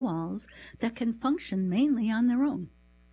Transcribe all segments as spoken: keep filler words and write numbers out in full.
walls that can function mainly on their own.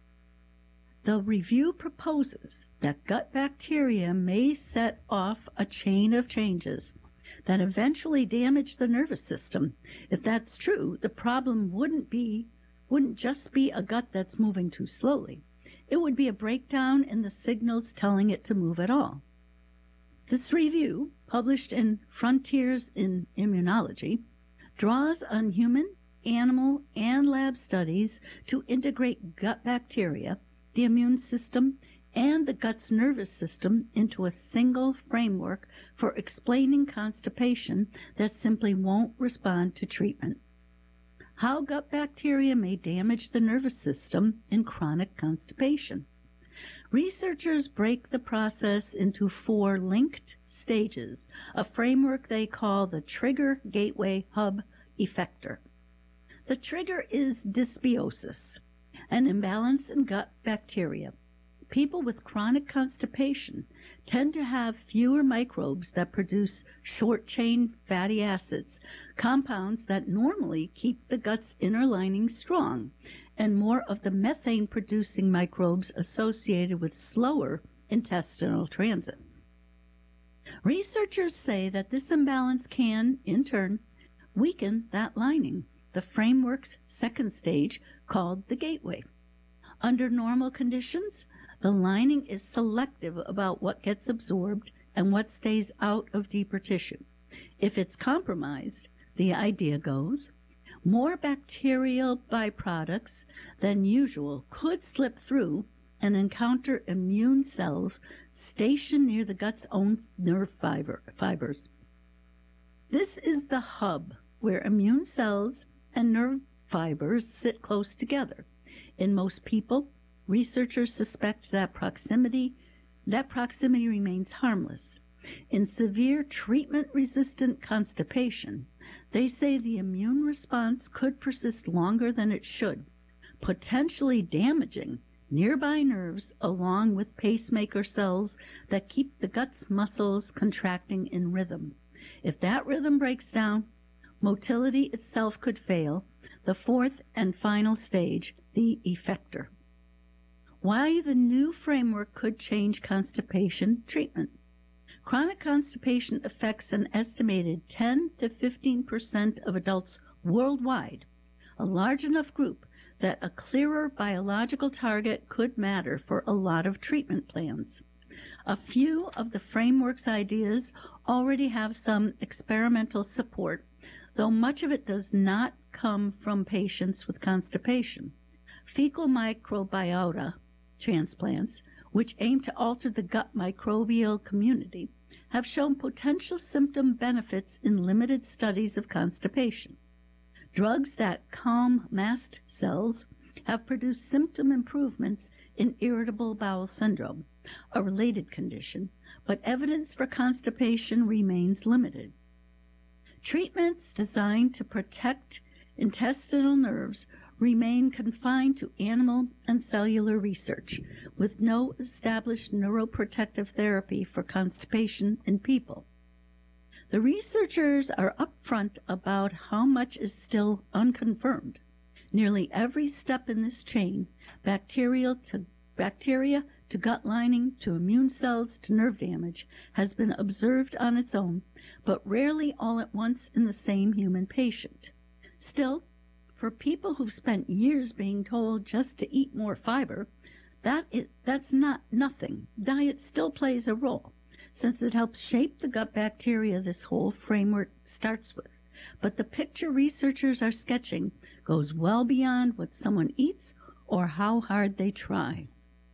The review proposes that gut bacteria may set off a chain of changes that eventually damage the nervous system. If that's true, the problem wouldn't be wouldn't just be a gut that's moving too slowly. It would be a breakdown in the signals telling it to move at all. This review, published in Frontiers in Immunology, draws on human, animal, and lab studies to integrate gut bacteria, the immune system, and the gut's nervous system into a single framework for explaining constipation that simply won't respond to treatment. How gut bacteria may damage the nervous system in chronic constipation. Researchers break the process into four linked stages, a framework they call the Trigger Gateway Hub Effector. The trigger is dysbiosis, an imbalance in gut bacteria. People with chronic constipation tend to have fewer microbes that produce short-chain fatty acids, compounds that normally keep the gut's inner lining strong, and more of the methane-producing microbes associated with slower intestinal transit. Researchers say that this imbalance can, in turn, weaken that lining, the framework's second stage called the gateway. Under normal conditions, the lining is selective about what gets absorbed and what stays out of deeper tissue. If it's compromised, the idea goes, more bacterial byproducts than usual could slip through and encounter immune cells stationed near the gut's own nerve fiber, fibers. This is the hub where immune cells and nerve fibers sit close together. In most people, researchers suspect that proximity, that proximity remains harmless. In severe treatment-resistant constipation, they say the immune response could persist longer than it should, potentially damaging nearby nerves along with pacemaker cells that keep the gut's muscles contracting in rhythm. If that rhythm breaks down, motility itself could fail, the fourth and final stage, the effector. Why the new framework could change constipation treatment. Chronic constipation affects an estimated ten to fifteen percent of adults worldwide, a large enough group that a clearer biological target could matter for a lot of treatment plans. A few of the framework's ideas already have some experimental support, though much of it does not come from patients with constipation. Fecal microbiota transplants, which aim to alter the gut microbial community, have shown potential symptom benefits in limited studies of constipation. Drugs that calm mast cells have produced symptom improvements in irritable bowel syndrome, a related condition, but evidence for constipation remains limited. Treatments designed to protect intestinal nerves remain confined to animal and cellular research, with no established neuroprotective therapy for constipation in people. The researchers are upfront about how much is still unconfirmed. Nearly every step in this chain, bacterial to bacteria to gut lining to immune cells to nerve damage, has been observed on its own, but rarely all at once in the same human patient. Still, for people who've spent years being told just to eat more fiber, that is, that's not nothing. Diet still plays a role, since it helps shape the gut bacteria this whole framework starts with. But the picture researchers are sketching goes well beyond what someone eats or how hard they try.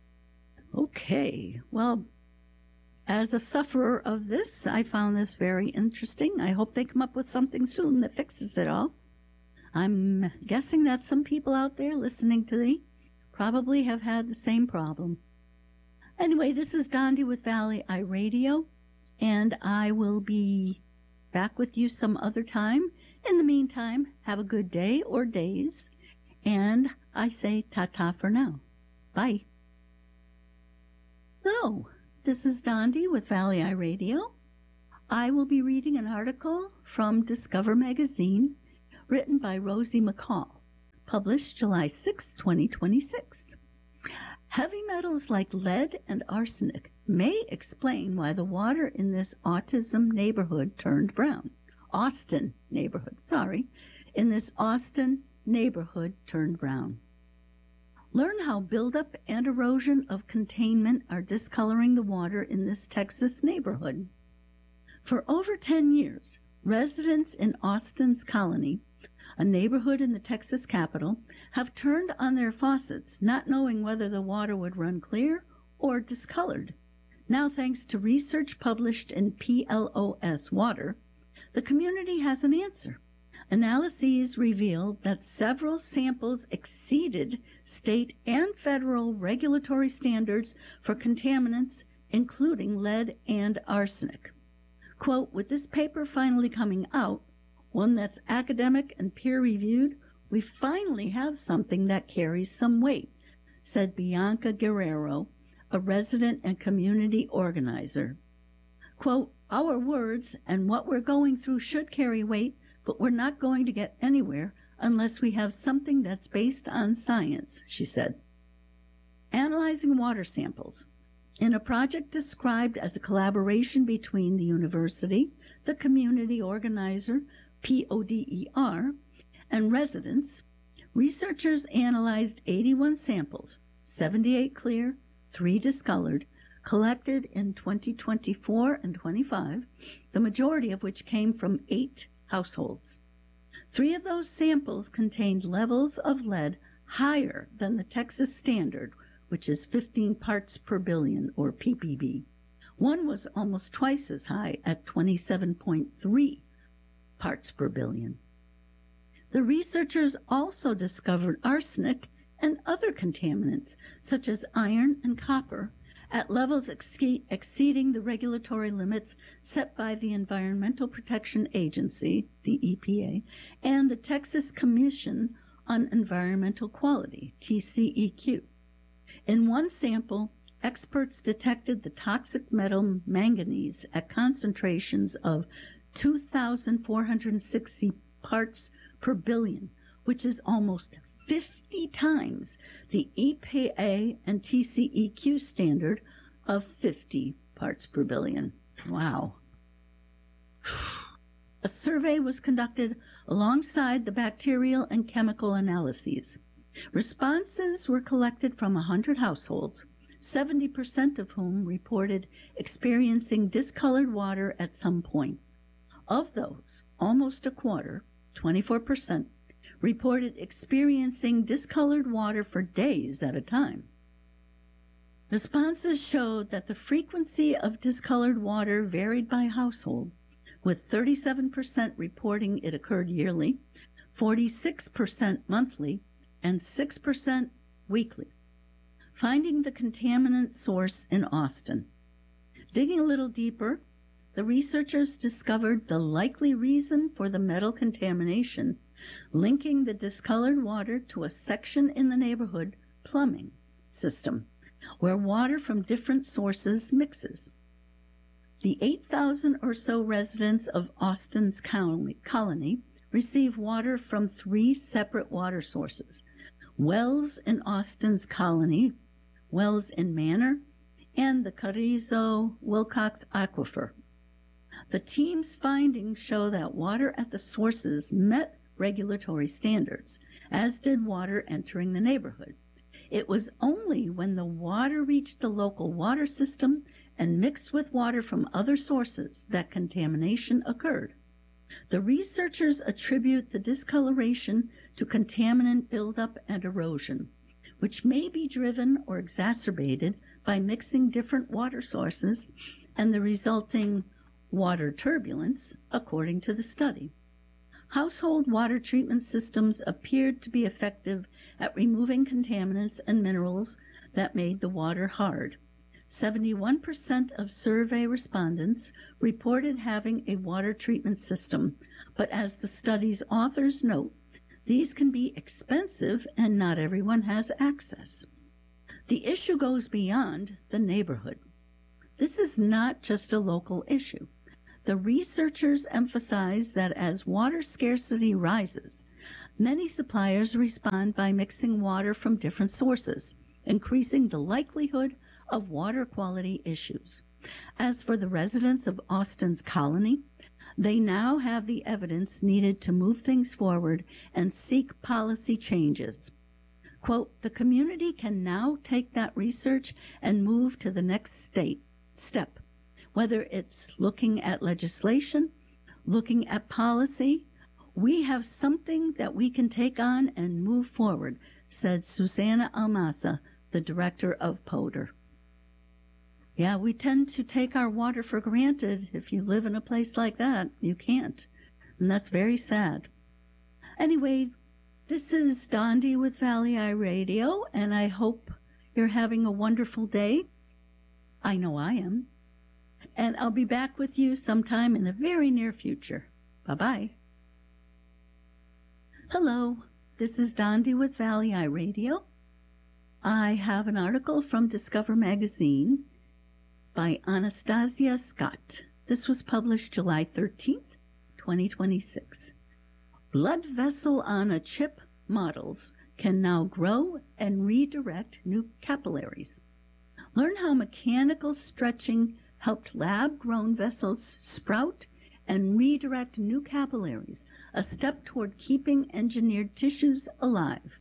Okay, well, as a sufferer of this, I found this very interesting. I hope they come up with something soon that fixes it all. I'm guessing that some people out there listening to me probably have had the same problem. Anyway, this is Dondi with Valley Eye Radio, and I will be back with you some other time. In the meantime, have a good day or days, and I say ta-ta for now. Bye. So, this is Dondi with Valley Eye Radio. I will be reading an article from Discover Magazine written by Rosie McCall. published July sixth, twenty twenty-six. Heavy metals like lead and arsenic may explain why the water in this autism neighborhood turned brown. Austin neighborhood, sorry. In this Austin neighborhood turned brown. Learn how buildup and erosion of containment are discoloring the water in this Texas neighborhood. For over ten years, residents in Austin's Colony, a neighborhood in the Texas capital, have turned on their faucets, not knowing whether the water would run clear or discolored. Now, thanks to research published in P L O S Water, the community has an answer. Analyses revealed that several samples exceeded state and federal regulatory standards for contaminants, including lead and arsenic. Quote, with this paper finally coming out, one that's academic and peer-reviewed, we finally have something that carries some weight, said Bianca Guerrero, a resident and community organizer. Quote, our words and what we're going through should carry weight, but we're not going to get anywhere unless we have something that's based on science, she said. Analyzing water samples. In a project described as a collaboration between the university, the community organizer, P O D E R, and residents, researchers analyzed eighty-one samples, seventy-eight clear, three discolored, collected in twenty twenty-four and twenty-five, the majority of which came from eight households. Three of those samples contained levels of lead higher than the Texas standard, which is fifteen parts per billion, or P P B. One was almost twice as high at twenty-seven point three parts per billion. The researchers also discovered arsenic and other contaminants, such as iron and copper, at levels ex- exceeding the regulatory limits set by the Environmental Protection Agency, the E P A, and the Texas Commission on Environmental Quality, T C E Q. In one sample, experts detected the toxic metal manganese at concentrations of two thousand four hundred sixty parts per billion, which is almost fifty times the E P A and T C E Q standard of fifty parts per billion. Wow. A survey was conducted alongside the bacterial and chemical analyses. Responses were collected from one hundred households, seventy percent of whom reported experiencing discolored water at some point. Of those, almost a quarter, twenty-four percent, reported experiencing discolored water for days at a time. Responses showed that the frequency of discolored water varied by household, with thirty-seven percent reporting it occurred yearly, forty-six percent monthly, and six percent weekly. Finding the contaminant source in Austin. Digging a little deeper, the researchers discovered the likely reason for the metal contamination, linking the discolored water to a section in the neighborhood plumbing system, where water from different sources mixes. The eight thousand or so residents of Austin's colony receive water from three separate water sources: wells in Austin's colony, wells in Manor, and the Carrizo-Wilcox Aquifer. The team's findings show that water at the sources met regulatory standards, as did water entering the neighborhood. It was only when the water reached the local water system and mixed with water from other sources that contamination occurred. The researchers attribute the discoloration to contaminant buildup and erosion, which may be driven or exacerbated by mixing different water sources and the resulting water turbulence, according to the study. Household water treatment systems appeared to be effective at removing contaminants and minerals that made the water hard. seventy-one percent of survey respondents reported having a water treatment system, but as the study's authors note, these can be expensive and not everyone has access. The issue goes beyond the neighborhood. This is not just a local issue. The researchers emphasize that as water scarcity rises, Many suppliers respond by mixing water from different sources, increasing the likelihood of water quality issues. As for the residents of Austin's colony, they now have the evidence needed to move things forward and seek policy changes. Quote, the community can now take that research and move to the next state, step, whether it's looking at legislation, looking at policy. We have something that we can take on and move forward, said Susana Almasa, the director of PODER. Yeah, we tend to take our water for granted. If you live in a place like that, you can't. And that's very sad. Anyway, this is Dondi with Valley Eye Radio, and I hope you're having a wonderful day. I know I am. And I'll be back with you sometime in the very near future. Bye-bye. Hello, this is Dondi with Valley Eye Radio. I have an article from Discover Magazine by Anastasia Scott. This was published July thirteenth, twenty twenty-six. Blood vessel on a chip models can now grow and redirect new capillaries. Learn how mechanical stretching helped lab-grown vessels sprout and redirect new capillaries, a step toward keeping engineered tissues alive.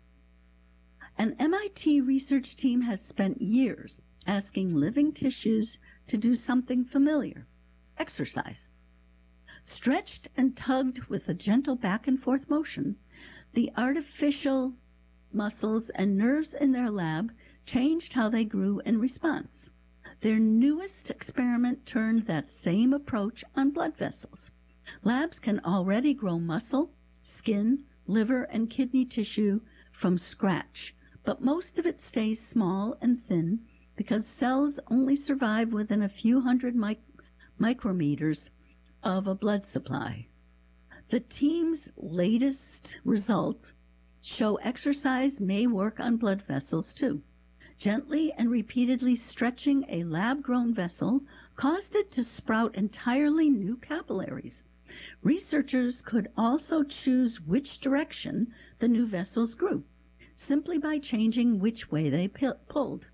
An M I T research team has spent years asking living tissues to do something familiar, exercise. Stretched and tugged with a gentle back and forth motion, the artificial muscles and nerves in their lab changed how they grew in response. Their newest experiment turned that same approach on blood vessels. Labs can already grow muscle, skin, liver, and kidney tissue from scratch, but most of it stays small and thin because cells only survive within a few hundred mic- micrometers of a blood supply. The team's latest results show exercise may work on blood vessels too. Gently and repeatedly stretching a lab-grown vessel caused it to sprout entirely new capillaries. Researchers could also choose which direction the new vessels grew, simply by changing which way they pulled.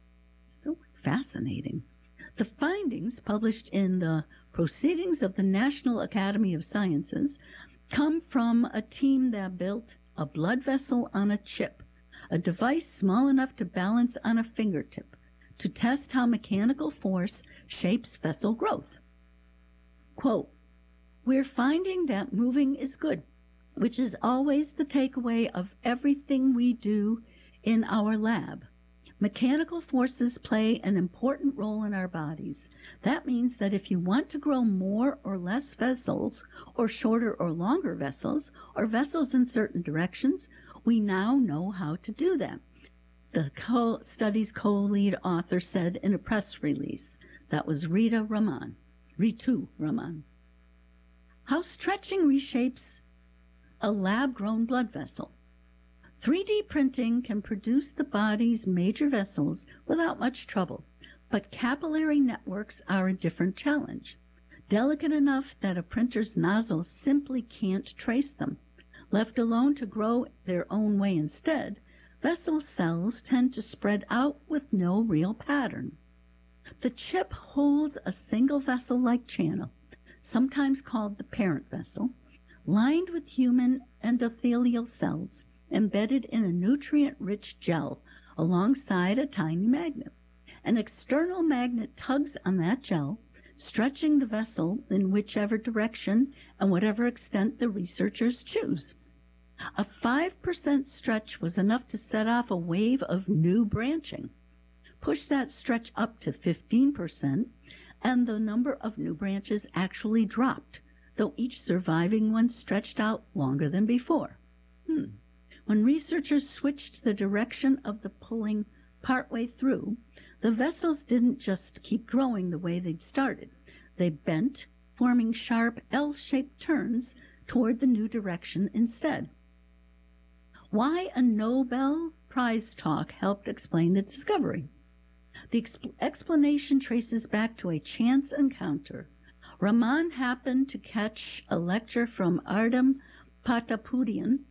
So fascinating. The findings, published in the Proceedings of the National Academy of Sciences, come from a team that built a blood vessel on a chip, a device small enough to balance on a fingertip, to test how mechanical force shapes vessel growth. Quote, we're finding that moving is good, which is always the takeaway of everything we do in our lab. Mechanical forces play an important role in our bodies. That means that if you want to grow more or less vessels, or shorter or longer vessels, or vessels in certain directions, we now know how to do that. The co- study's co-lead author said in a press release. That was Rita Raman, Ritu Raman. How stretching reshapes a lab-grown blood vessel. three D printing can produce the body's major vessels without much trouble, but capillary networks are a different challenge. Delicate enough that a printer's nozzle simply can't trace them. Left alone to grow their own way instead, vessel cells tend to spread out with no real pattern. The chip holds a single vessel-like channel, sometimes called the parent vessel, lined with human endothelial cells, embedded in a nutrient-rich gel alongside a tiny magnet. An external magnet tugs on that gel, stretching the vessel in whichever direction and whatever extent the researchers choose. A five percent stretch was enough to set off a wave of new branching. Push that stretch up to fifteen percent, and the number of new branches actually dropped, though each surviving one stretched out longer than before. Hmm. When researchers switched the direction of the pulling partway through, the vessels didn't just keep growing the way they'd started. They bent, forming sharp L-shaped turns toward the new direction instead. Why a Nobel Prize talk helped explain the discovery. The exp- explanation traces back to a chance encounter. Raman happened to catch a lecture from Ardham Patapudian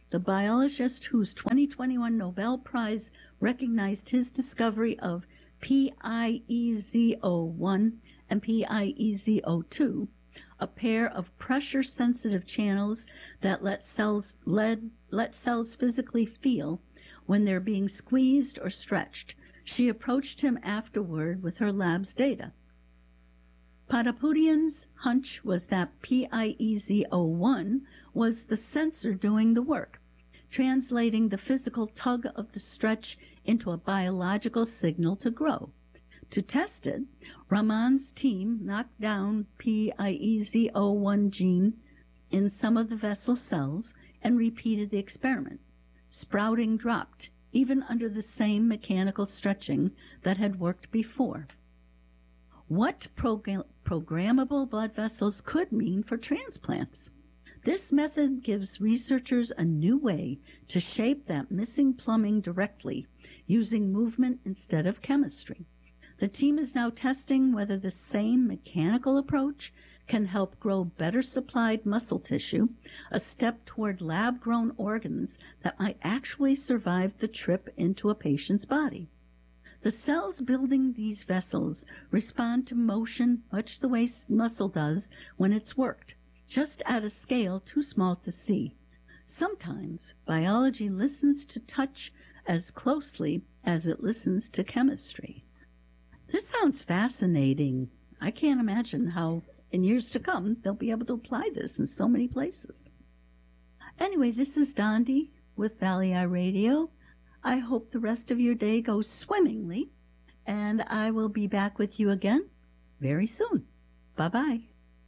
the biologist whose twenty twenty-one Nobel Prize recognized his discovery of P I E Z O one and P I E Z O two, a pair of pressure-sensitive channels that let cells, led, let cells physically feel when they're being squeezed or stretched. She approached him afterward with her lab's data. Patapoutian's hunch was that P I E Z O one was the sensor doing the work, translating the physical tug of the stretch into a biological signal to grow. To test it, Raman's team knocked down P I E Z O one gene in some of the vessel cells and repeated the experiment. Sprouting dropped, even under the same mechanical stretching that had worked before. What program programmable blood vessels could mean for transplants? This method gives researchers a new way to shape that missing plumbing directly, using movement instead of chemistry. The team is now testing whether the same mechanical approach can help grow better supplied muscle tissue, a step toward lab-grown organs that might actually survive the trip into a patient's body. The cells building these vessels respond to motion much the way muscle does when it's worked, just at a scale too small to see. Sometimes biology listens to touch as closely as it listens to chemistry. This sounds fascinating. I can't imagine how in years to come they'll be able to apply this in so many places. Anyway, this is Dondi with Valley Eye Radio. I hope the rest of your day goes swimmingly, and I will be back with you again very soon. Bye-bye.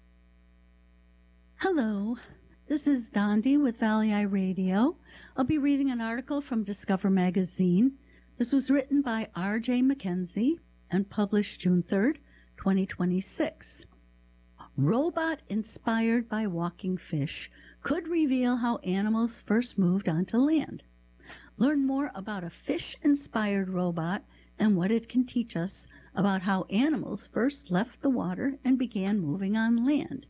Hello, this is Dondi with Valley Eye Radio. I'll be reading an article from Discover Magazine. This was written by R J Mackenzie and published June third, twenty twenty-six. Robot inspired by walking fish could reveal how animals first moved onto land. Learn more about a fish-inspired robot and what it can teach us about how animals first left the water and began moving on land.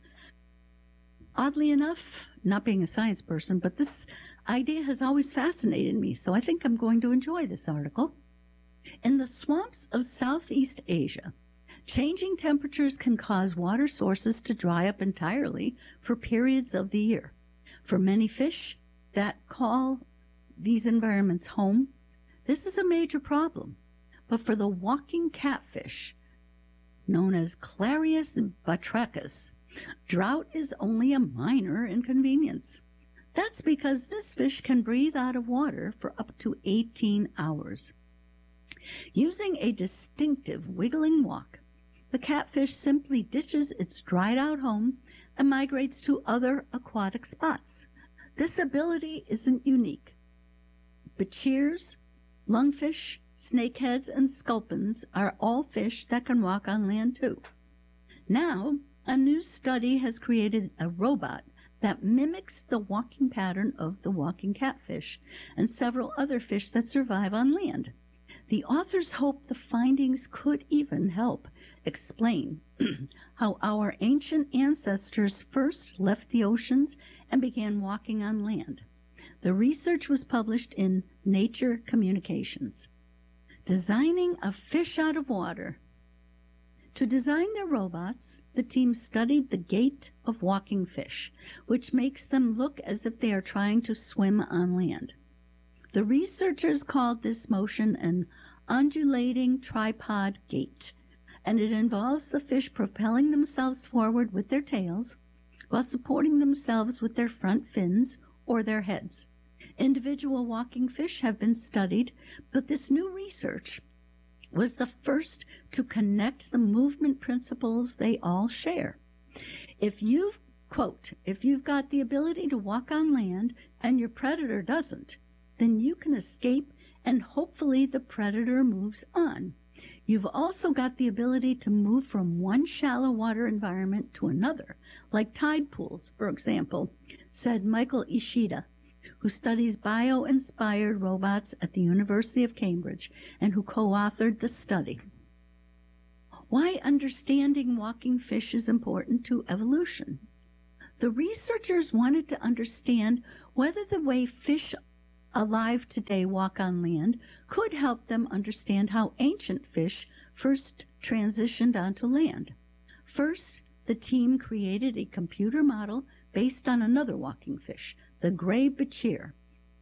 Oddly enough, not being a science person, but this idea has always fascinated me, so I think I'm going to enjoy this article. In the swamps of Southeast Asia, changing temperatures can cause water sources to dry up entirely for periods of the year. For many fish that call these environments home, this is a major problem. But for the walking catfish, known as Clarias batrachus, drought is only a minor inconvenience. That's because this fish can breathe out of water for up to eighteen hours. Using a distinctive wiggling walk, the catfish simply ditches its dried-out home and migrates to other aquatic spots. This ability isn't unique. Bichirs, lungfish, snakeheads, and sculpins are all fish that can walk on land too. Now, a new study has created a robot that mimics the walking pattern of the walking catfish and several other fish that survive on land. The authors hope the findings could even help explain how our ancient ancestors first left the oceans and began walking on land. The research was published in Nature Communications. Designing a fish out of water. To design their robots, the team studied the gait of walking fish, which makes them look as if they are trying to swim on land. The researchers called this motion an undulating tripod gait, and it involves the fish propelling themselves forward with their tails while supporting themselves with their front fins or their heads. Individual walking fish have been studied, but this new research was the first to connect the movement principles they all share. If you've, quote, if you've got the ability to walk on land and your predator doesn't, then you can escape and hopefully the predator moves on. You've also got the ability to move from one shallow water environment to another, like tide pools, for example, said Michael Ishida, who studies bio-inspired robots at the University of Cambridge and who co-authored the study. Why understanding walking fish is important to evolution. The researchers wanted to understand Whether the way fish alive today walk on land could help them understand how ancient fish first transitioned onto land. First, the team created a computer model based on another walking fish, the gray bichir,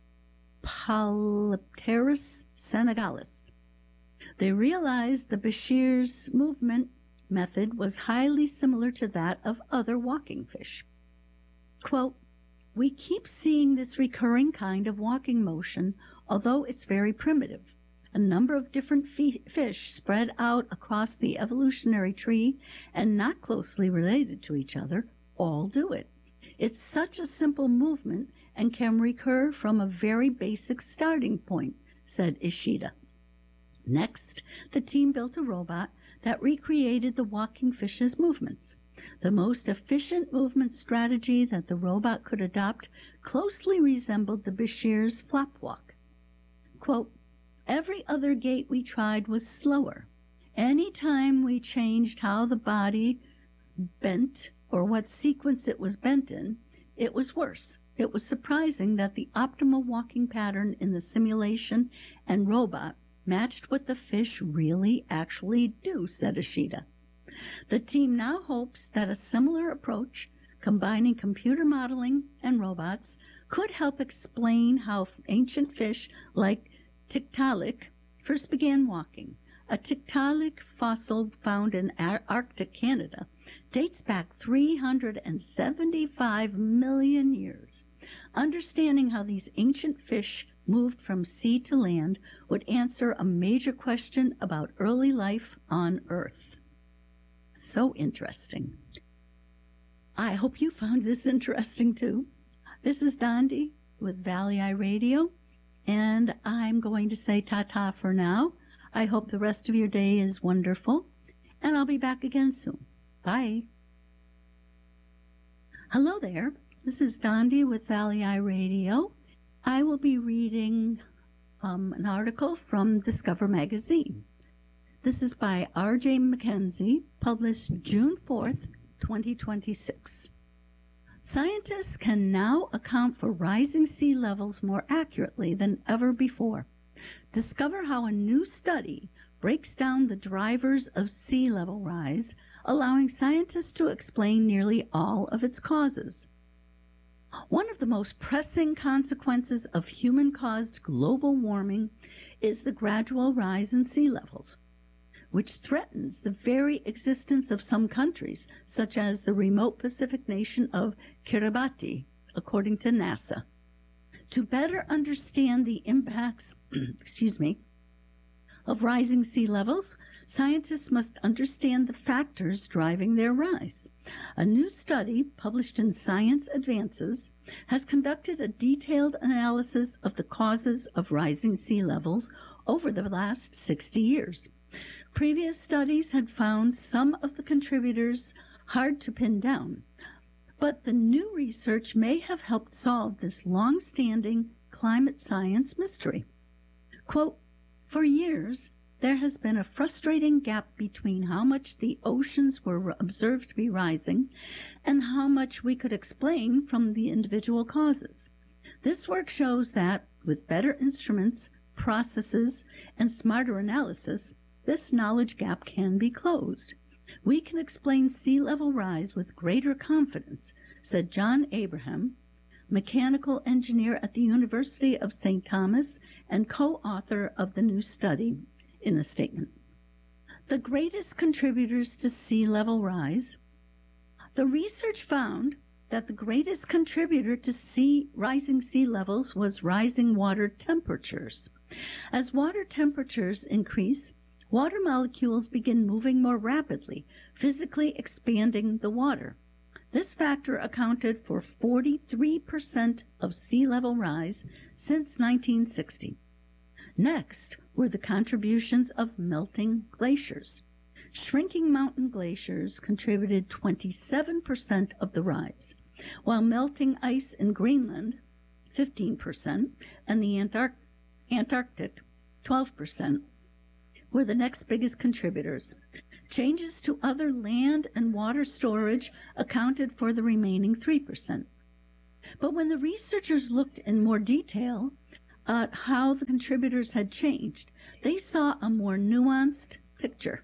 Polypterus senegalis. They realized the bichir's movement method was highly similar to that of other walking fish. Quote, "We keep seeing this recurring kind of walking motion, although it's very primitive. A number of different fish spread out across the evolutionary tree and not closely related to each other all do it. It's such a simple movement and can recur from a very basic starting point," said Ishida. Next, the team built a robot that recreated the walking fish's movements. The most efficient movement strategy that the robot could adopt closely resembled the bichir's flap walk. Quote, "Every other gait we tried was slower. Any time we changed how the body bent or what sequence it was bent in, it was worse. It was surprising that the optimal walking pattern in the simulation and robot matched what the fish really actually do," said Ishida. The team now hopes that a similar approach, combining computer modeling and robots, could help explain how ancient fish like Tiktaalik first began walking. A Tiktaalik fossil found in Arctic Canada dates back three hundred seventy-five million years. Understanding how these ancient fish moved from sea to land would answer a major question about early life on Earth. So interesting. I hope you found this interesting too. This is Dondi with Valley Eye Radio, and I'm going to say ta-ta for now. I hope the rest of your day is wonderful, and I'll be back again soon. Bye. Hello there. This is Dondi with Valley Eye Radio. I will be reading um, an article from Discover Magazine. This is by R J Mackenzie, published June fourth, twenty twenty-six. Scientists can now account for rising sea levels more accurately than ever before. Discover how a new study breaks down the drivers of sea level rise, allowing scientists to explain nearly all of its causes. One of the most pressing consequences of human-caused global warming is the gradual rise in sea levels, which threatens the very existence of some countries, such as the remote Pacific nation of Kiribati, according to NASA. To better understand the impacts, excuse me, of rising sea levels, scientists must understand the factors driving their rise. A new study, published in Science Advances, has conducted a detailed analysis of the causes of rising sea levels over the last sixty years. Previous studies had found some of the contributors hard to pin down, but the new research may have helped solve this long-standing climate science mystery. Quote, "For years, there has been a frustrating gap between how much the oceans were observed to be rising and how much we could explain from the individual causes. This work shows that, with better instruments, processes, and smarter analysis, this knowledge gap can be closed. We can explain sea level rise with greater confidence," said John Abraham, mechanical engineer at the University of Saint Thomas and co-author of the new study, in a statement. The greatest contributors to sea level rise. The research found that the greatest contributor to sea rising sea levels was rising water temperatures. As water temperatures increase, water molecules begin moving more rapidly, physically expanding the water. This factor accounted for forty-three percent of sea level rise since nineteen sixty. Next were the contributions of melting glaciers. Shrinking mountain glaciers contributed twenty-seven percent of the rise, while melting ice in Greenland, fifteen percent, and the Antarct- Antarctic, twelve percent, were the next biggest contributors. Changes to other land and water storage accounted for the remaining three percent. But when the researchers looked in more detail at how the contributors had changed, they saw a more nuanced picture.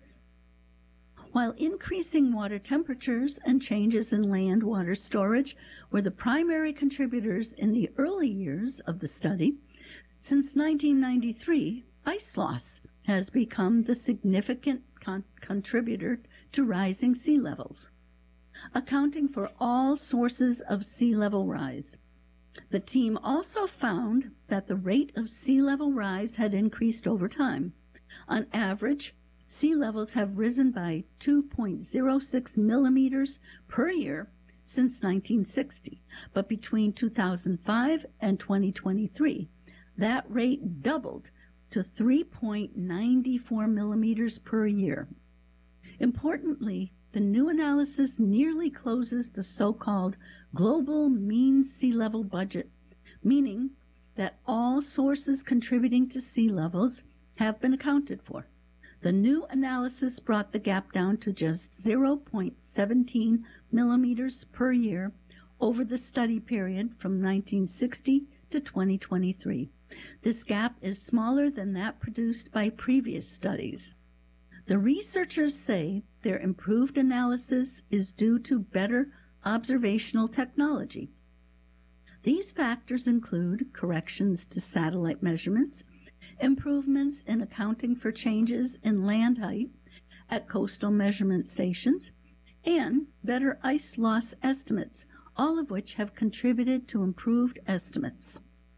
While increasing water temperatures and changes in land water storage were the primary contributors in the early years of the study, since nineteen ninety-three, ice loss has become the significant con- contributor to rising sea levels, accounting for all sources of sea level rise. The team also found that the rate of sea level rise had increased over time. On average, sea levels have risen by two point zero six millimeters per year since nineteen sixty, but between two thousand five and twenty twenty-three, that rate doubled to three point nine four millimeters per year. Importantly, the new analysis nearly closes the so-called global mean sea level budget, meaning that all sources contributing to sea levels have been accounted for. The new analysis brought the gap down to just zero point one seven millimeters per year over the study period from nineteen sixty to twenty twenty-three. This gap is smaller than that produced by previous studies. The researchers say their improved analysis is due to better observational technology. These factors include corrections to satellite measurements, improvements in accounting for changes in land height at coastal measurement stations, and better ice loss estimates, all of which have contributed to improved estimates.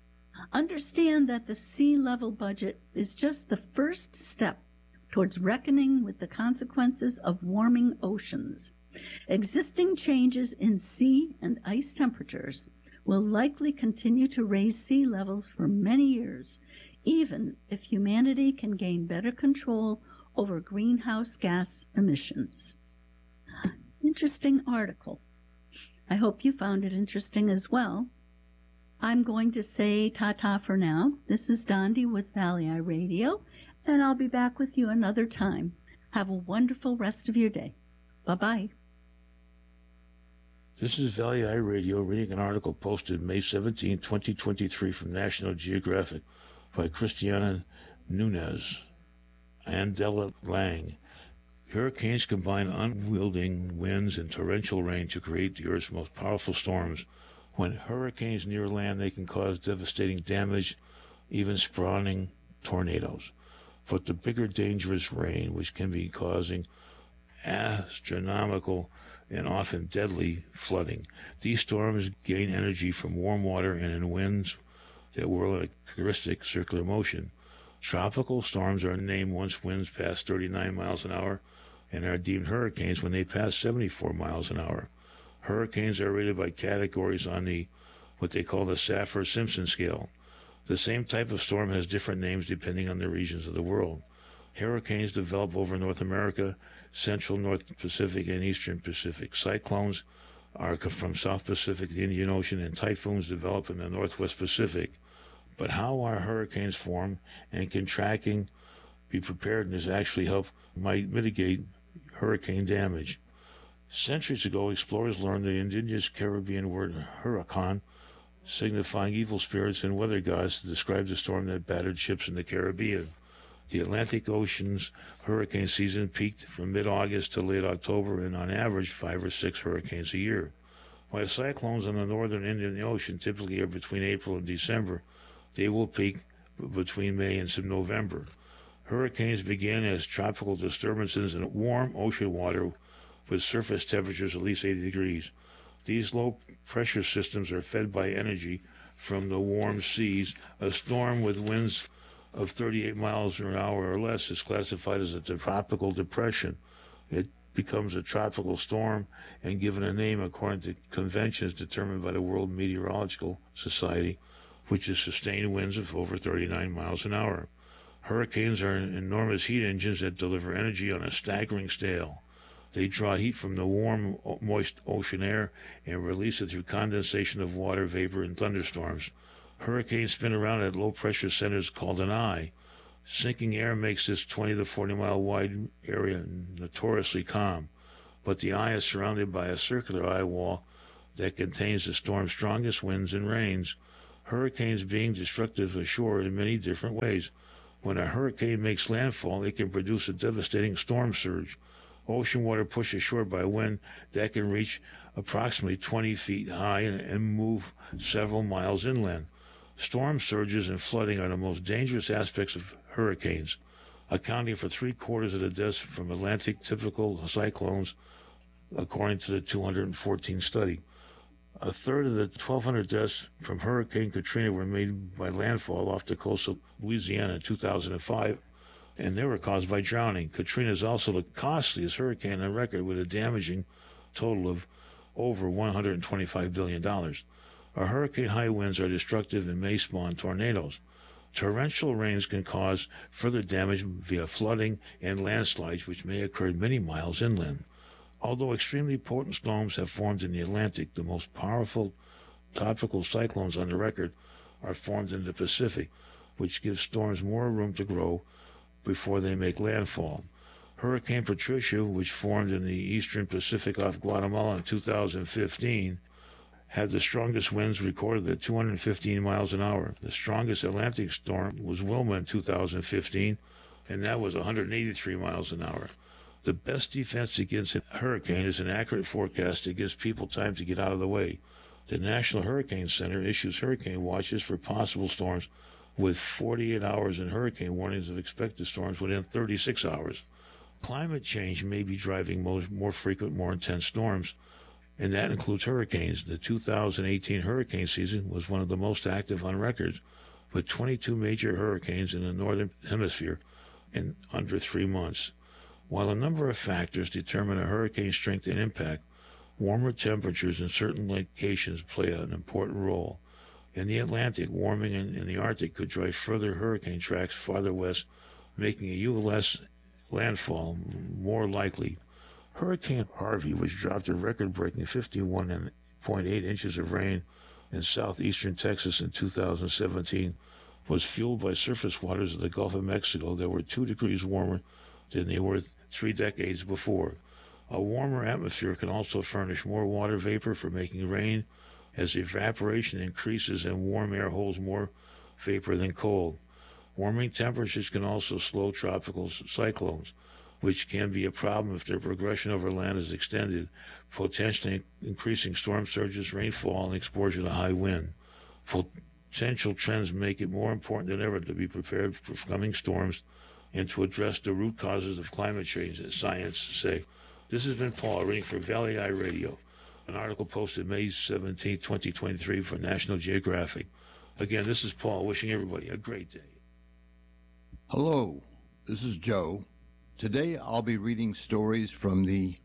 Understand that the sea level budget is just the first step towards reckoning with the consequences of warming oceans. Existing changes in sea and ice temperatures will likely continue to raise sea levels for many years, even if humanity can gain better control over greenhouse gas emissions. Interesting article. I hope you found it interesting as well. I'm going to say ta-ta for now. This is Dondi with Valley Eye Radio, and I'll be back with you another time. Have a wonderful rest of your day. Bye-bye. This is Valley Eye Radio reading an article posted May seventeenth, twenty twenty-three from National Geographic by Christiana Nunez and Della Lang. Hurricanes combine unwielding winds and torrential rain to create the Earth's most powerful storms. When hurricanes near land, they can cause devastating damage, even spawning tornadoes. But the bigger dangerous rain, which can be causing astronomical and often deadly flooding. These storms gain energy from warm water and in winds that whirl in a characteristic circular motion. Tropical storms are named once winds pass thirty-nine miles an hour and are deemed hurricanes when they pass seventy-four miles an hour. Hurricanes are rated by categories on the what they call the Saffir-Simpson scale. The same type of storm has different names depending on the regions of the world. Hurricanes develop over North America, Central North Pacific, and Eastern Pacific. Cyclones are from South Pacific, the Indian Ocean, and typhoons develop in the Northwest Pacific. But how are hurricanes formed, and can tracking be preparedness actually help might mitigate hurricane damage? Centuries ago, explorers learned the indigenous Caribbean word huracan, signifying evil spirits and weather gods, to describe the storm that battered ships in the Caribbean. The Atlantic Ocean's hurricane season peaked from mid-August to late October, and on average, five or six hurricanes a year. While cyclones on the northern Indian Ocean typically are between April and December, they will peak between May and November. Hurricanes begin as tropical disturbances in warm ocean water with surface temperatures at least eighty degrees. These low-pressure systems are fed by energy from the warm seas. A storm with winds of thirty-eight miles an hour or less is classified as a tropical depression. It becomes a tropical storm and given a name according to conventions determined by the World Meteorological Society, which is sustained winds of over thirty-nine miles an hour. Hurricanes are enormous heat engines that deliver energy on a staggering scale. They draw heat from the warm, moist ocean air and release it through condensation of water vapor in thunderstorms. Hurricanes spin around at low-pressure centers called an eye. Sinking air makes this twenty to forty mile wide area notoriously calm, but the eye is surrounded by a circular eye wall that contains the storm's strongest winds and rains. Hurricanes being destructive ashore in many different ways. When a hurricane makes landfall, it can produce a devastating storm surge. Ocean water pushed ashore by wind that can reach approximately twenty feet high and move several miles inland. Storm surges and flooding are the most dangerous aspects of hurricanes, accounting for three-quarters of the deaths from Atlantic typical cyclones, according to the two hundred fourteen study. A third of the twelve hundred deaths from Hurricane Katrina were made by landfall off the coast of Louisiana in two thousand five, and they were caused by drowning. Katrina is also the costliest hurricane on record, with a damaging total of over one hundred twenty-five billion dollars. Our hurricane high winds are destructive and may spawn tornadoes. Torrential rains can cause further damage via flooding and landslides, which may occur many miles inland. Although extremely potent storms have formed in the Atlantic, the most powerful tropical cyclones on the record are formed in the Pacific, which gives storms more room to grow before they make landfall. Hurricane Patricia, which formed in the eastern Pacific off Guatemala in two thousand fifteen, had the strongest winds recorded at two hundred fifteen miles an hour. The strongest Atlantic storm was Wilma in two thousand fifteen, and that was one hundred eighty-three miles an hour. The best defense against a hurricane is an accurate forecast that gives people time to get out of the way. The National Hurricane Center issues hurricane watches for possible storms with forty-eight hours and hurricane warnings of expected storms within thirty-six hours. Climate change may be driving more, more frequent, more intense storms, and that includes hurricanes. The two thousand eighteen hurricane season was one of the most active on record, with twenty-two major hurricanes in the northern hemisphere in under three months. While a number of factors determine a hurricane's strength and impact, warmer temperatures in certain locations play an important role. In the Atlantic, warming in, in the Arctic could drive further hurricane tracks farther west, making a U S landfall more likely. Hurricane Harvey, which dropped a record-breaking fifty-one point eight inches of rain in southeastern Texas in two thousand seventeen, was fueled by surface waters of the Gulf of Mexico that were two degrees warmer than they were three decades before. A warmer atmosphere can also furnish more water vapor for making rain, as evaporation increases and warm air holds more vapor than cold. Warming temperatures can also slow tropical cyclones, which can be a problem if their progression over land is extended, potentially increasing storm surges, rainfall, and exposure to high wind. Potential trends make it more important than ever to be prepared for coming storms and to address the root causes of climate change, as science say. This has been Paul reading for Valley Eye Radio, an article posted May seventeenth, twenty twenty-three for National Geographic. Again, this is Paul wishing everybody a great day. Hello, this is Joe. Today I'll be reading stories from the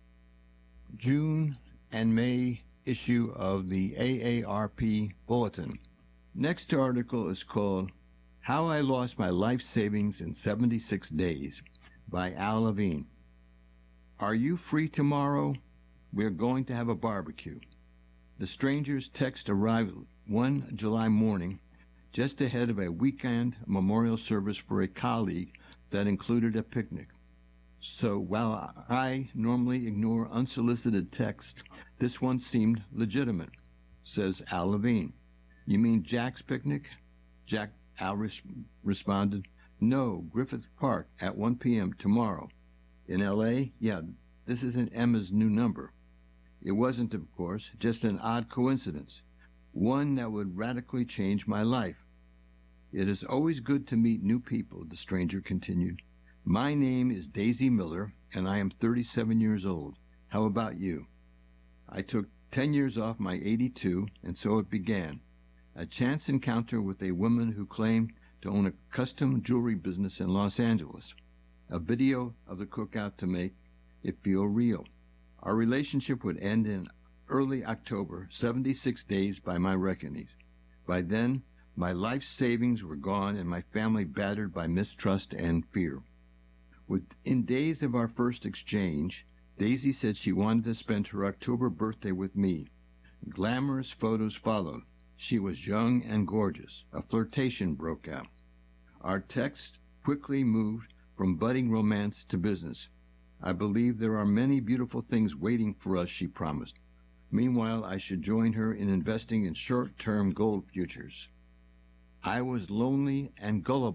June and May issue of the A A R P Bulletin. Next article is called How I Lost My Life Savings in seventy-six days by Al Levine. Are you free tomorrow? We're going to have a barbecue. The stranger's text arrived one July morning, just ahead of a weekend memorial service for a colleague that included a picnic. So while I normally ignore unsolicited text, this one seemed legitimate, says Al Levine. You mean Jack's picnic? Jack Al res- responded, No, Griffith Park at one p.m. tomorrow. In L A? Yeah, this isn't Emma's new number. It wasn't, of course, just an odd coincidence, one that would radically change my life. It is always good to meet new people, the stranger continued. My name is Daisy Miller, and I am thirty-seven years old. How about you? I took ten years off my eighty-two, and so it began. A chance encounter with a woman who claimed to own a custom jewelry business in Los Angeles. A video of the cookout to make it feel real. Our relationship would end in early October, seventy-six days by my reckonings. By then, my life savings were gone and my family battered by mistrust and fear. Within days of our first exchange, Daisy said she wanted to spend her October birthday with me. Glamorous photos followed. She was young and gorgeous. A flirtation broke out. Our text quickly moved from budding romance to business. I believe there are many beautiful things waiting for us, she promised. Meanwhile, I should join her in investing in short-term gold futures. I was lonely and gullible